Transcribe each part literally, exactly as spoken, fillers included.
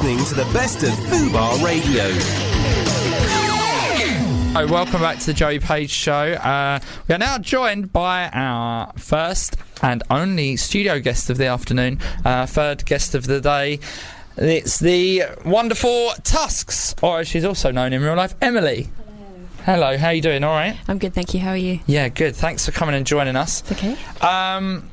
listening to the best of Fubar Radio. Oh, welcome back to the Joey Page Show. Uh, we are now joined by our first and only studio guest of the afternoon, uh, third guest of the day. It's the wonderful Tusks, or as she's also known in real life, Emily. Hello. Hello, how are you doing? All right? I'm good, thank you. How are you? Yeah, good. Thanks for coming and joining us. It's okay. Um,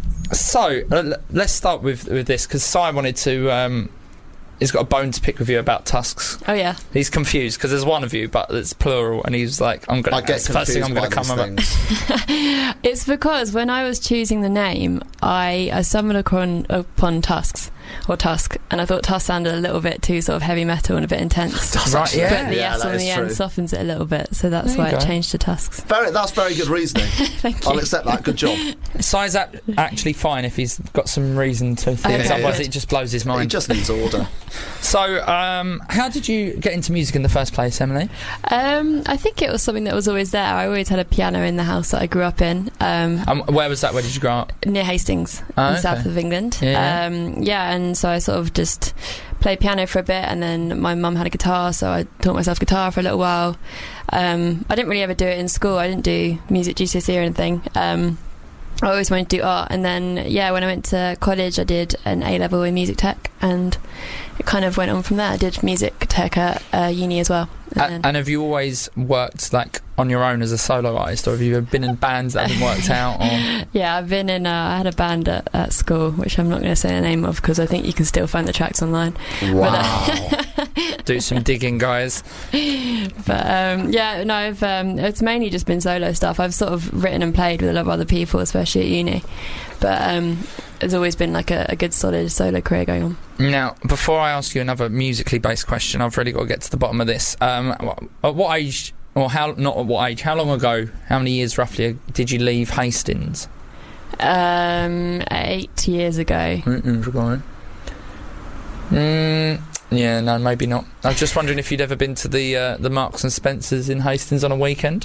so, uh, let's start with, with this, because Si wanted to... Um, he's got a bone to pick with you about Tusks. Oh, yeah. He's confused because there's one of you, but it's plural, and he's like, "I'm gonna." I get it's the first thing I'm gonna confused by come these about. things. It's because when I was choosing the name, I, I stumbled upon, upon Tusks, or Tusk, and I thought Tusk sounded a little bit too sort of heavy metal and a bit intense. Right, yeah. But the Yeah, S that on is the end true. softens it a little bit, so that's There you why it go. changed to Tusks. Very, that's very good reasoning. Thank I'll you. accept that. Good job. Si's a- actually fine if he's got some reason to think, Okay, otherwise good. it just blows his He mind. just needs order. So, um, how did you get into music in the first place, Emily? Um, I think it was something that was always there. I always had a piano in the house that I grew up in, um, Um, where was that? Where did you grow up? near Hastings, Oh, in okay. the south of England. Yeah. Um, yeah, and so I sort of just played piano for a bit, and then my mum had a guitar, so I taught myself guitar for a little while. Um, I didn't really ever do it in school. I didn't do music G C S E or anything. Um, I always wanted to do art, and then yeah, when I went to college, I did an A level in music tech, and it kind of went on from there. I did music tech at uh, uni as well. A- then- and have you always worked like on your own as a solo artist, or have you been in bands that haven't worked out? Or Yeah, I've been in. Uh, I had a band at, at school, which I'm not going to say the name of because I think you can still find the tracks online. Wow. do some digging, guys. But um, yeah, no, I've, um, it's mainly just been solo stuff. I've sort of written and played with a lot of other people, especially at uni. But um, there's always been like a, a good solid solo career going on. Now, before I ask you another musically based question, I've really got to get to the bottom of this. Um, wh- at what age, or how not at what age? How long ago? How many years roughly did you leave Hastings? Um, eight years ago. Mm, yeah, no, maybe not. I was just wondering if you'd ever been to the uh, the Marks and Spencers in Hastings on a weekend.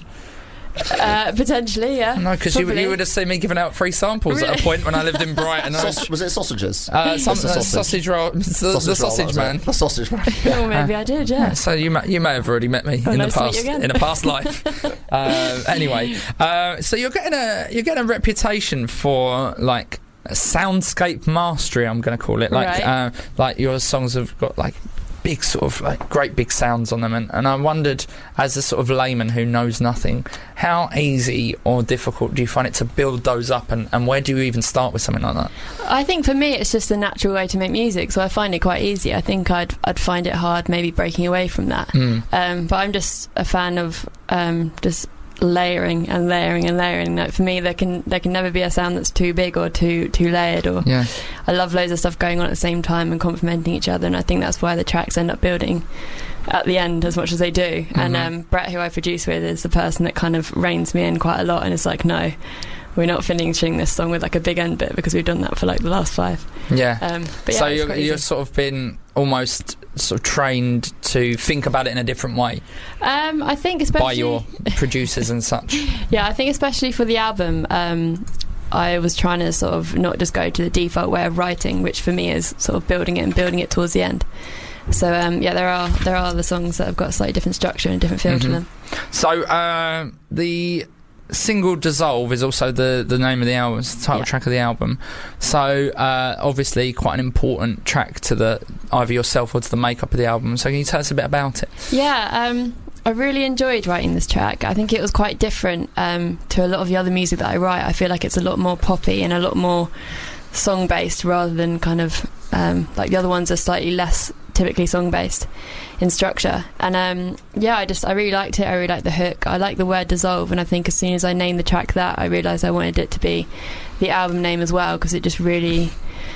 Uh, potentially, yeah. No, because you, Probably. you would have seen me giving out free samples at a Really? point when I lived in Brighton. I was, Saus- was it sausages? uh, some, It's a uh, sausage. sausage roll, the sausage, the roll, that sausage was it. man. The sausage man. Oh, maybe I did, yeah. So you may, you may have already met me Oh, in nice the to meet past you again. in a past life. uh, anyway, uh, so you're getting a you're getting a reputation for like soundscape mastery. I'm going to call it like Right. uh, like your songs have got like big sort of like great big sounds on them, and, and I wondered, as a sort of layman who knows nothing, how easy or difficult do you find it to build those up, and, and where do you even start with something like that? I think for me it's just a natural way to make music, so I find it quite easy. I think I'd I'd find it hard maybe breaking away from that. Mm. Um, but I'm just a fan of um, just layering and layering and layering. Like for me, there can there can never be a sound that's too big or too too layered. Or Yeah. I love loads of stuff going on at the same time and complementing each other, and I think that's why the tracks end up building at the end as much as they do. Mm-hmm. And um, Brett, who I produce with, is the person that kind of reins me in quite a lot, and it's like, no, we're not finishing this song with like a big end bit because we've done that for like the last five. Yeah. Um, but yeah, so it's you're, quite you're easy. sort of been almost sort of trained to think about it in a different way Um, I think especially by your producers and such. Yeah, I think especially for the album, um, I was trying to sort of not just go to the default way of writing, which for me is sort of building it and building it towards the end. So um, yeah, there are there are the songs that have got a slightly different structure and different feel to Mhm. them. So uh, the single Dissolve is also the, the name of the album, it's the title Yeah. track of the album. So uh, obviously quite an important track to the either yourself or to the makeup of the album. So can you tell us a bit about it? Yeah, um, I really enjoyed writing this track. I think it was quite different um, to a lot of the other music that I write. I feel like it's a lot more poppy and a lot more song based rather than kind of um, like the other ones are slightly less typically song based in structure. And um, yeah, I just I really liked it. I really liked the hook. I like the word dissolve, and I think as soon as I named the track that, I realised I wanted it to be the album name as well, because it just really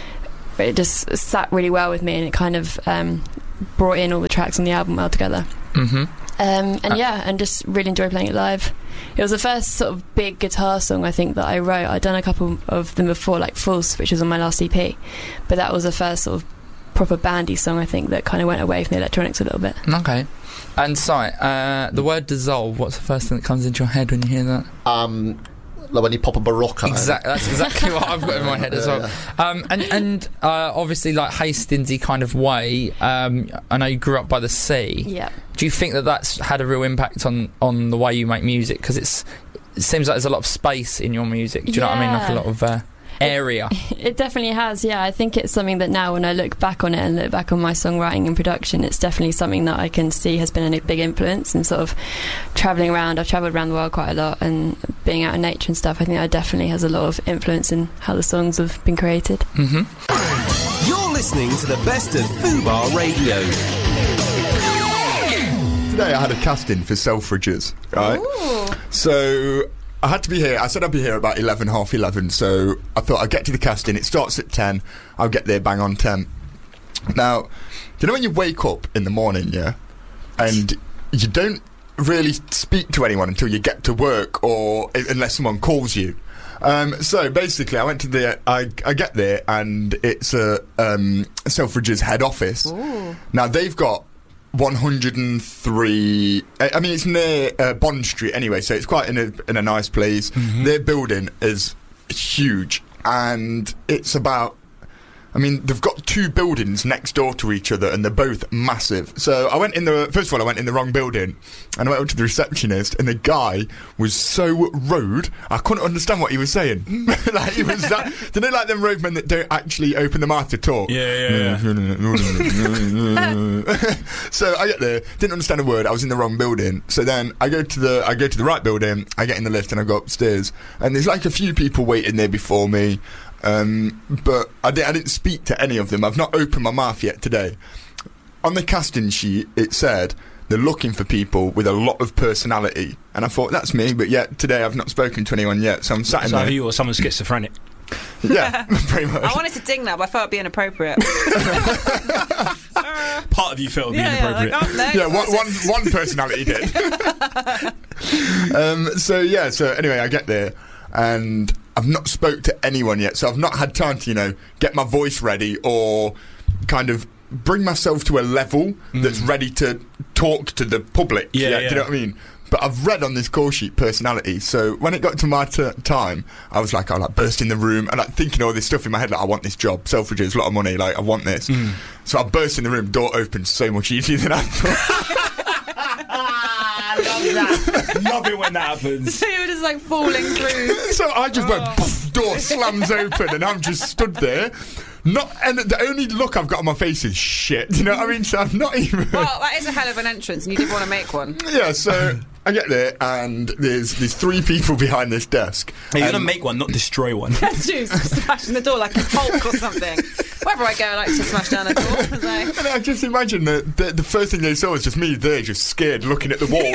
it just sat really well with me, and it kind of um, brought in all the tracks on the album well together. Mm-hmm. Um, and Uh, yeah, and just really enjoyed playing it live. It was the first sort of big guitar song I think that I wrote. I'd done a couple of them before, like False, which was on my last E P, but that was the first sort of proper bandy song I think that kind of went away from the electronics a little bit. Okay. And so, uh, the word dissolve, what's the first thing that comes into your head when you hear that? Um, Like when you pop a Barocco. Exactly, that's exactly what I've got in my head as well. Um, and and uh, obviously, like Hastingsy kind of way. Um, I know you grew up by the sea. Yeah. Do you think that that's had a real impact on, on the way you make music? Because it's it seems like there's a lot of space in your music. Do you know what I mean? Like a lot of uh, area. It, it definitely has. Yeah, I think it's something that now, when I look back on it and look back on my songwriting and production, it's definitely something that I can see has been a big influence. And sort of travelling around, I've travelled around the world quite a lot, and being out in nature and stuff, I think that definitely has a lot of influence in how the songs have been created. Mm-hmm. You're listening to the best of Fubar Radio. Today I had a casting for Selfridges, right? Ooh. So I had to be here. I said I'd be here about eleven, half eleven. So I thought I'd get to the casting. It starts at ten. I'll get there bang on ten. Now, do you know when you wake up in the morning, yeah, and you don't really speak to anyone until you get to work, or unless someone calls you. Um, so basically, I went to the. I, I get there and it's a um, Selfridges head office. Ooh. Now they've got one hundred three. I mean, it's near uh, Bond Street anyway, so it's quite in a in a nice place. Mm-hmm. Their building is huge, and it's about. I mean, they've got two buildings next door to each other, and they're both massive. So I went in the first of all, I went in the wrong building, and I went up to the receptionist, and the guy was so rude. I couldn't understand what he was saying. Like he was that. Do you know, like them roadmen that don't actually open the mouth to talk? Yeah, yeah, yeah. So I get there, didn't understand a word. I was in the wrong building. So then I go to the I go to the right building. I get in the lift and I go upstairs, and there's like a few people waiting there before me. Um, but I, di- I didn't speak to any of them. I've not opened my mouth yet today. On the casting sheet, it said they're looking for people with a lot of personality, and I thought that's me. But yet today, I've not spoken to anyone yet, so I'm sat in so there. you or someone schizophrenic? Yeah, pretty much. I wanted to ding that, but I felt it'd be inappropriate. Part of you felt it'd be yeah, inappropriate. Yeah, like, oh, no, yeah, one, one, one personality did. um, so yeah, so anyway, I get there, and I've not spoke to anyone yet, so I've not had time to, you know, get my voice ready or kind of bring myself to a level mm. that's ready to talk to the public. Yeah, yeah, yeah. Do you know what I mean? But I've read on this call sheet personality, so when it got to my t- time, I was like, I like burst in the room and like thinking all this stuff in my head, like I want this job, Selfridges, a lot of money, like I want this. Mm. So I burst in the room, door opened so much easier than I thought. Love that. Love it when that happens. So you were just like falling through. So I just oh. went, poof, door slams open, and I'm just stood there. Not, and the only look I've got on my face is shit. You know what I mean? So I'm not even. Well, that is a hell of an entrance, and you did want to make one. Yeah. So I get there, and there's there's three people behind this desk. Hey, you're um, gonna make one, not destroy one. Just smashing the door like a Hulk or something. Wherever I go, I like to smash down a door. Like. And I just imagine that the, the first thing they saw was just me there, just scared, looking at the wall.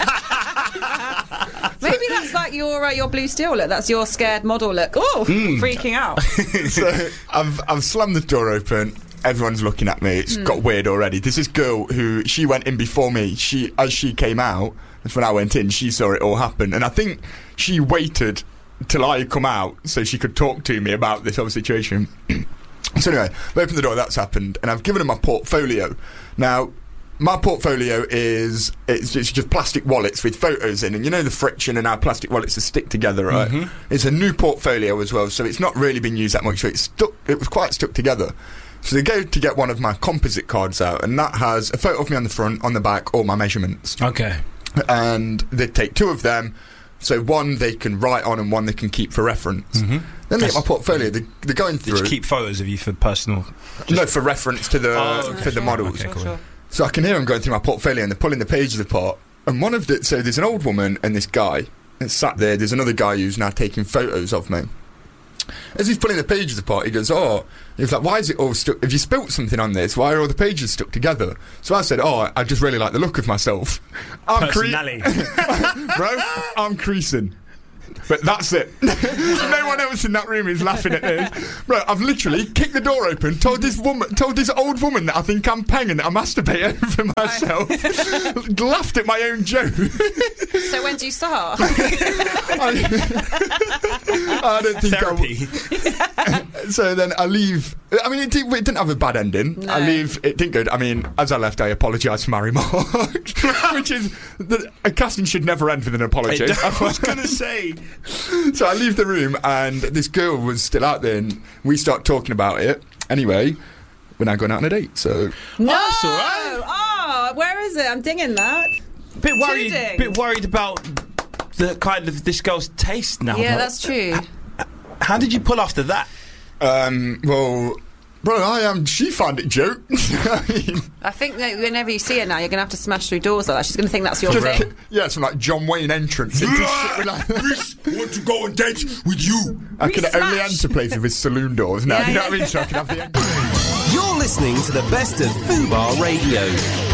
Maybe that's like your uh, your blue steel look. That's your scared model look. Oh, mm. freaking out. So I've I've slammed the door open. Everyone's looking at me. It's mm. got weird already. There's this girl who she went in before me. She as she came out, that's when I went in. She saw it all happen, and I think she waited till I come out so she could talk to me about this whole situation. So anyway, I opened the door. That's happened, and I've given her my portfolio. Now. My portfolio is it's, it's just plastic wallets with photos in, and you know the friction and how plastic wallets are stick together, right? Mm-hmm. It's a new portfolio as well, so it's not really been used that much. So it's stuck. It was quite stuck together. So they go to get one of my composite cards out, and that has a photo of me on the front, on the back, all my measurements. Okay. And they take two of them. So one they can write on, and one they can keep for reference. Mm-hmm. Then they get my portfolio. They, they're going through. Did you keep photos of you for personal? Just no, for reference to the oh, okay. for the models. Okay, cool. Sure. So I can hear them going through my portfolio, and they're pulling the pages apart. And one of the so there's an old woman and this guy that's sat there. There's another guy who's now taking photos of me. As he's pulling the pages apart, he goes, "Oh," he's like, "Why is it all stuck? Have you spilt something on this? Why are all the pages stuck together?" So I said, "Oh, I just really like the look of myself. I'm Personality, cre- bro. I'm creasing." But that's it. No one else in that room is laughing at this. Bro, I've literally kicked the door open, told this woman, told this old woman that I think I'm penging, that I masturbate over myself, laughed at my own joke. So when do you start? I, I don't think Therapy. I w- So then I leave. I mean, it, did, it didn't have a bad ending. No. I leave. It didn't go. I mean, as I left, I apologised for my remarks, which is that a casting should never end with an apology. I was going to say. So I leave the room, and this girl was still out there, and we start talking about it. Anyway, we're now going out on a date, so... No! That's all right. Oh, where is it? I'm dinging that. Bit worried. Tooting. Bit worried about the kind of this girl's taste now. Yeah, But that's true. How did you pull after that? Um, well... Bro, I am. Um, she found it joke. I mean, I think that whenever you see her now, you're going to have to smash through doors like that. She's going to think that's your just, thing. yeah, some like John Wayne entrance into shit. With like, want to go on date with you. I can smash. only enter places with saloon doors now. Yeah, You know yeah. what I mean? So I can have the. You're listening to the best of Fubar Radio.